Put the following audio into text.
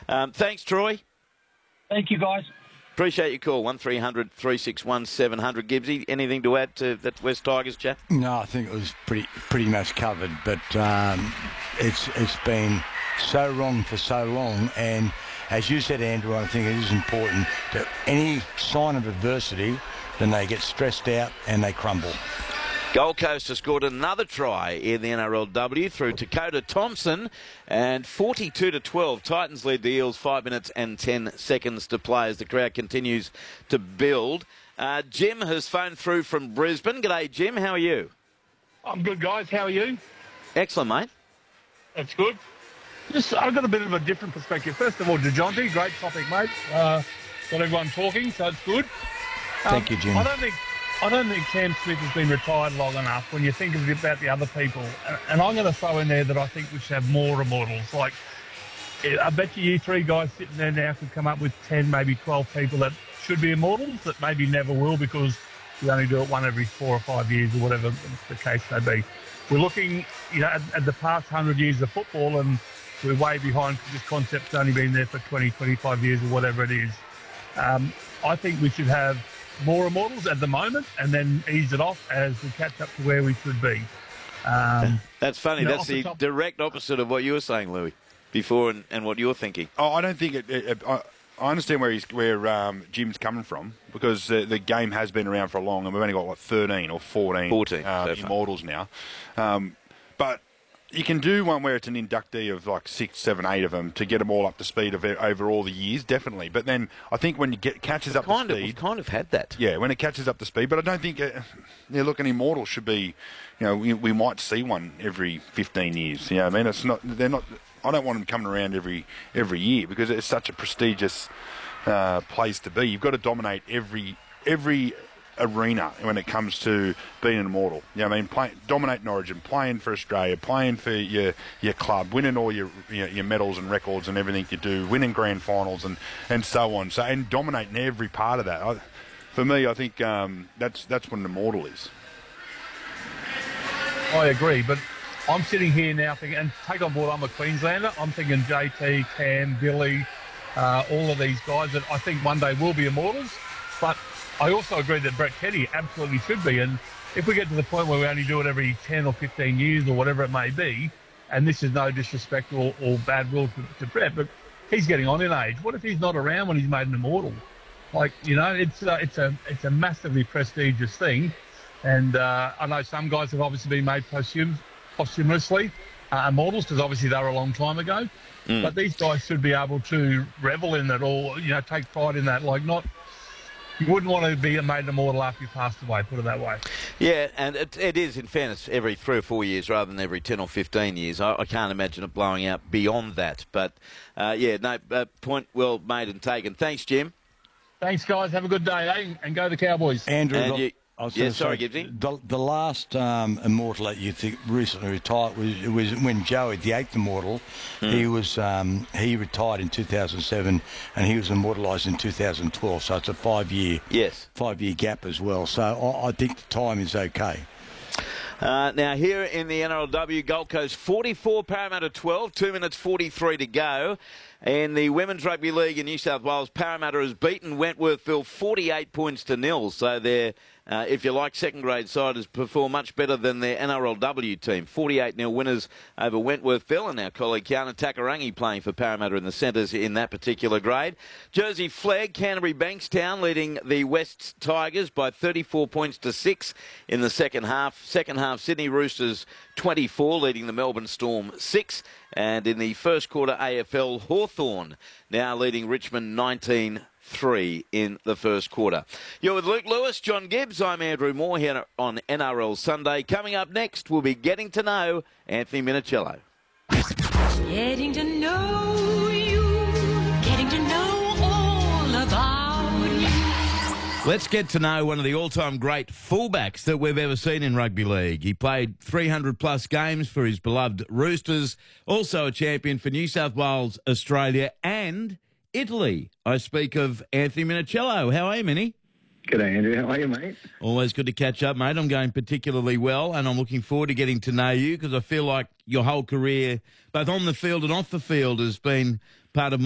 Thanks, Troy. Thank you, guys. Appreciate your call. 1300 361 700. Gibbsy, anything to add to that West Tigers chat? No, I think it was pretty much covered, but it's been so wrong for so long, and as you said, Andrew, I think it is important that any sign of adversity, then they get stressed out and they crumble. Gold Coast has scored another try in the NRLW through Dakota Thompson, and 42-12. Titans lead the Eels, 5 minutes and 10 seconds to play as the crowd continues to build. Jim has phoned through from Brisbane. G'day, Jim. How are you? I'm good, guys. How are you? Excellent, mate. That's good. I've got a bit of a different perspective. First of all, DeJounte, great topic, mate. Got everyone talking, so it's good. Thank you, Jim. I don't think Cam Smith has been retired long enough when you think about the other people. And I'm going to throw in there that I think we should have more immortals. Like, I bet you three guys sitting there now could come up with 10, maybe 12 people that should be immortals that maybe never will because we only do it one every 4 or 5 years or whatever the case may be. We're looking, at the past 100 years of football, and we're way behind. This concept's only been there for 20, 25 years or whatever it is. I think we should have more immortals at the moment and then ease it off as we catch up to where we should be. That's funny. That's the direct opposite of what you were saying, Louis, before and what you're thinking. Oh, I don't think I understand where Jim's coming from because the game has been around for long and we've only got, 13 or 14 immortals now. But you can do one where it's an inductee of 6, 7, 8 of them to get them all up to speed over all the years, definitely. But then I think when catches up to speed... We've kind of had that. Yeah, when it catches up to speed. But I don't think... an immortal should be... we might see one every 15 years. You know what I mean? It's not... They're not... I don't want them coming around every year because it's such a prestigious place to be. You've got to dominate every arena when it comes to being an immortal. You know what I mean? Dominating Origin, playing for Australia, playing for your club, winning all your medals and records and everything you do, winning grand finals and so on. So and dominating every part of that. For me, I think that's what an immortal is. I agree, but I'm sitting here now thinking, and take on board, I'm a Queenslander. I'm thinking JT, Cam, Billy, all of these guys that I think one day will be immortals, but I also agree that Brett Kenny absolutely should be. And if we get to the point where we only do it every 10 or 15 years or whatever it may be, and this is no disrespect or bad will to Brett, but he's getting on in age. What if he's not around when he's made an immortal? It's a massively prestigious thing. And I know some guys have obviously been made posthumously immortals because obviously they were a long time ago. But these guys should be able to revel in it or, take pride in that. You wouldn't want to be made immortal after you passed away, put it that way. Yeah, and it is, in fairness, every 3 or 4 years rather than every 10 or 15 years. I can't imagine it blowing out beyond that. But, point well made and taken. Thanks, Jim. Thanks, guys. Have a good day, eh? And go the Cowboys. Andrew, sorry, Gibbsy. The last immortal that you think recently retired was when Joey, the 8th immortal, he retired in 2007 and he was immortalised in 2012. So it's a 5-year gap as well. So I think the time is okay. Now, here in the NRLW, Gold Coast 44, Parramatta 12, 2 minutes 43 to go. In the Women's Rugby League in New South Wales, Parramatta has beaten Wentworthville 48 points to 0. So they're, if you like, second-grade side has performed much better than their NRLW team. 48-0 winners over Wentworthville, and our colleague Kiana Takarangi playing for Parramatta in the centres in that particular grade. Jersey Flegg, Canterbury Bankstown leading the West Tigers by 34 points to 6 in the second half. Second half, Sydney Roosters 24 leading the Melbourne Storm 6. And in the first quarter, AFL, Hawthorn now leading Richmond 19-3 in the first quarter. You're with Luke Lewis, John Gibbs. I'm Andrew Moore here on NRL Sunday. Coming up next, we'll be getting to know Anthony Minichiello. Getting to know you, getting to know all about you. Let's get to know one of the all-time great fullbacks that we've ever seen in rugby league. He played 300-plus games for his beloved Roosters, also a champion for New South Wales, Australia and Italy. I speak of Anthony Minichiello. How are you, Minnie? G'day, Andrew. How are you, mate? Always good to catch up, mate. I'm going particularly well, and I'm looking forward to getting to know you because I feel like your whole career, both on the field and off the field, has been part of